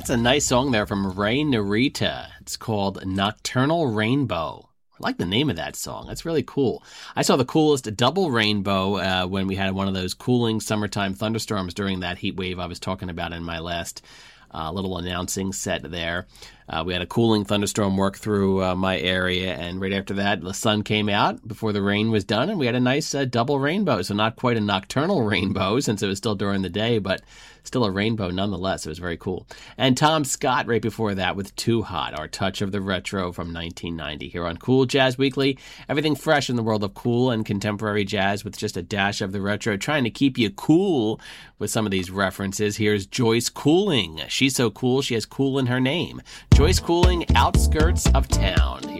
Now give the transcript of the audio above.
That's a nice song there from Ray Narita. It's called Nocturnal Rainbow. I like the name of that song. That's really cool. I saw the coolest double rainbow when we had one of those cooling summertime thunderstorms during that heat wave I was talking about in my last little announcing set there. We had a cooling thunderstorm work through my area, and right after that, the sun came out before the rain was done, and we had a nice double rainbow. So not quite a nocturnal rainbow since it was still during the day, but still a rainbow nonetheless. It was very cool. And Tom Scott right before that with Too Hot, our touch of the retro from 1990 here on Cool Jazz Weekly. Everything fresh in the world of cool and contemporary jazz with just a dash of the retro, trying to keep you cool with some of these references. Here's Joyce Cooling. She's so cool, she has cool in her name. Joyce Cooling, Outskirts of Town.